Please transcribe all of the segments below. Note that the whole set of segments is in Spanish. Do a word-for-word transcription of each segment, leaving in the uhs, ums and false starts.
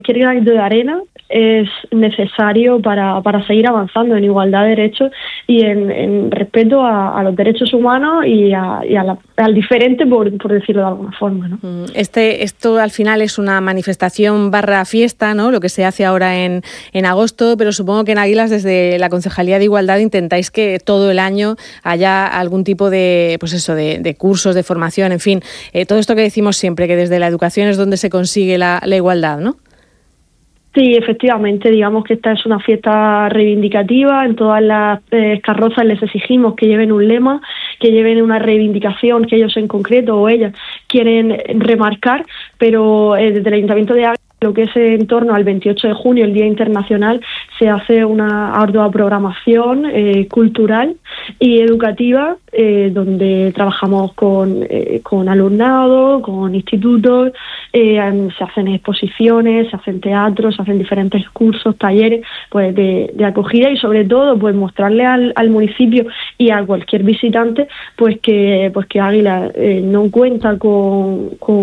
cualquier granito de arena es necesario para, para seguir avanzando en igualdad de derechos y en, en respeto a, a los derechos humanos y, a, y a la, al diferente, por, por decirlo de alguna forma, ¿no? Este, esto al final es una manifestación barra fiesta, ¿no? Lo que se hace ahora en, en agosto, pero supongo que en Águilas desde la Concejalía de Igualdad intentáis que todo el año haya algún tipo de, pues eso, de, de cursos, de formación, en fin, eh, todo esto que decimos siempre, que desde la educación es donde se consigue la, la igualdad, ¿no? Sí, efectivamente, digamos que esta es una fiesta reivindicativa. En todas las eh, carrozas les exigimos que lleven un lema, que lleven una reivindicación que ellos en concreto o ellas quieren remarcar, pero eh, desde el Ayuntamiento de Águilas, lo que es en torno al veintiocho de junio, el Día Internacional, se hace una ardua programación eh, cultural y educativa, eh, donde trabajamos con, eh, con alumnado, con institutos, eh, se hacen exposiciones, se hacen teatros, se hacen diferentes cursos, talleres pues de, de acogida y sobre todo pues mostrarle al, al municipio y a cualquier visitante pues que, pues que Águilas eh, no cuenta con, con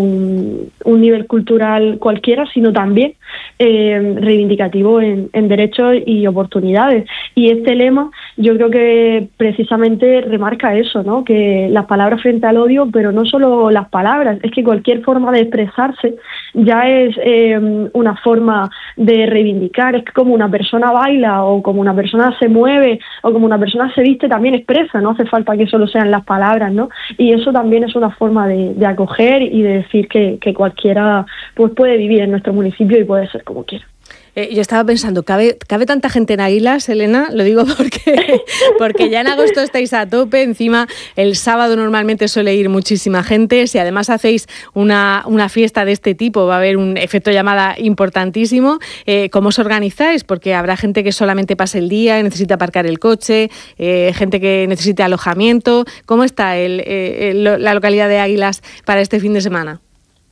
un nivel cultural cualquiera, sino también eh, reivindicativo en, en derechos y oportunidades. Y este lema yo creo que precisamente remarca eso, ¿no? Que las palabras frente al odio, pero no solo las palabras, es que cualquier forma de expresarse ya es eh, una forma de reivindicar. Es que como una persona baila o como una persona se mueve o como una persona se viste, también expresa, no hace falta que solo sean las palabras, ¿no? Y eso también es una forma de, de acoger y de decir que, que cualquiera pues puede vivir en nuestro municipio y puede ser como quiera. Eh, yo estaba pensando, ¿cabe, ¿cabe tanta gente en Águilas, Elena? Lo digo porque, porque ya en agosto estáis a tope, encima el sábado normalmente suele ir muchísima gente, si además hacéis una, una fiesta de este tipo va a haber un efecto llamada importantísimo. Eh, ¿Cómo os organizáis? Porque habrá gente que solamente pase el día, necesita aparcar el coche, eh, gente que necesite alojamiento. ¿Cómo está el, eh, el, la localidad de Águilas para este fin de semana?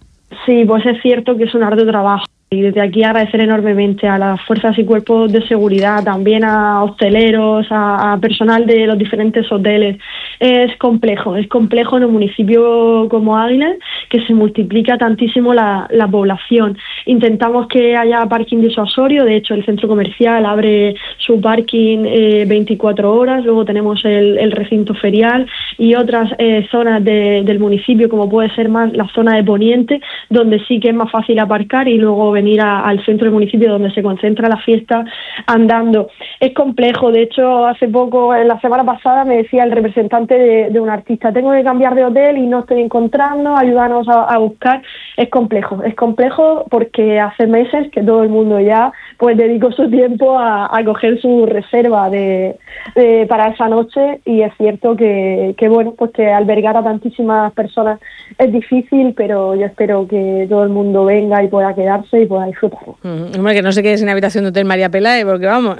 Sí, pues es cierto que es un arduo trabajo. Y desde aquí agradecer enormemente a las fuerzas y cuerpos de seguridad, también a hosteleros, a, a personal de los diferentes hoteles. Es complejo, es complejo en un municipio como Águilas, que se multiplica tantísimo la, la población. Intentamos que haya parking disuasorio, de hecho el centro comercial abre su parking eh, veinticuatro horas, luego tenemos el, el recinto ferial y otras eh, zonas de, del municipio, como puede ser más la zona de Poniente, donde sí que es más fácil aparcar y luego venir a, al centro del municipio donde se concentra la fiesta andando. Es complejo, de hecho hace poco, la semana pasada me decía el representante de, de un artista, tengo que cambiar de hotel y no estoy encontrando, ayúdanos a, a buscar. Es complejo, es complejo porque hace meses que todo el mundo ya pues dedicó su tiempo a, a coger su reserva de, de para esa noche y es cierto que, que bueno, pues que albergar a tantísimas personas es difícil, pero yo espero que todo el mundo venga y pueda quedarse y pueda disfrutarlo. Mm, hombre, que no se quede sin habitación de hotel María Pelae, porque vamos.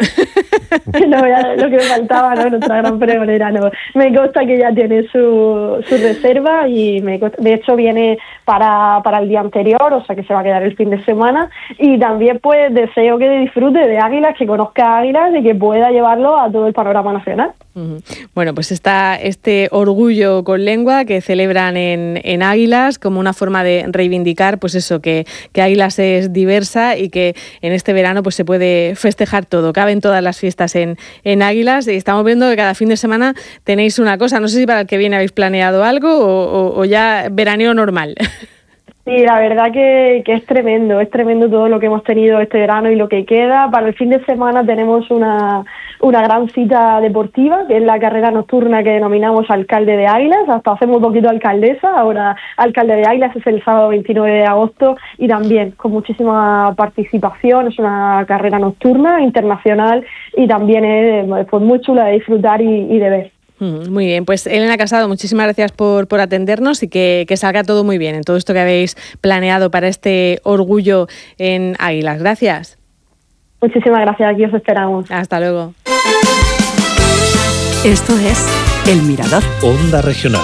No, ya lo que me faltaba, ¿no? Nuestra gran pregonera, no. Me consta que ya tiene su, su reserva y me consta, de hecho viene para, para el día anterior, o sea que se va a quedar el fin de semana y también pues deseo que disfrute de Águilas, que conozca Águilas y que pueda llevarlo a todo el panorama nacional. Bueno, pues está este orgullo con lengua que celebran en, en Águilas como una forma de reivindicar pues eso, que, que Águilas es diversa y que en este verano pues se puede festejar todo, caben todas las fiestas en, en Águilas y estamos viendo que cada fin de semana tenéis una cosa, no sé si para el que viene habéis planeado algo o, o, o ya veraneo normal. Sí, la verdad que, que es tremendo, es tremendo todo lo que hemos tenido este verano y lo que queda. Para el fin de semana tenemos una, una gran cita deportiva, que es la carrera nocturna que denominamos Alcalde de Águilas. Hasta hace muy poquito alcaldesa, ahora Alcalde de Águilas es el sábado veintinueve de agosto y también con muchísima participación. Es una carrera nocturna internacional y también es pues, muy chula de disfrutar y, y de ver. Muy bien, pues Elena Casado, muchísimas gracias por, por atendernos y que, que salga todo muy bien en todo esto que habéis planeado para este orgullo en Águilas. Gracias. Muchísimas gracias, aquí os esperamos. Hasta luego. Esto es El Mirador. Onda Regional.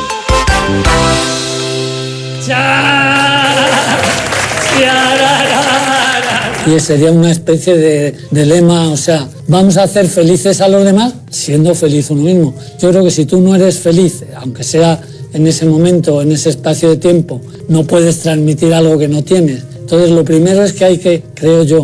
Y sería una especie de, de lema, o sea, vamos a hacer felices a los demás siendo feliz uno mismo. Yo creo que si tú no eres feliz, aunque sea en ese momento, en ese espacio de tiempo, no puedes transmitir algo que no tienes. Entonces, Entonces lo primero es que hay que, creo yo,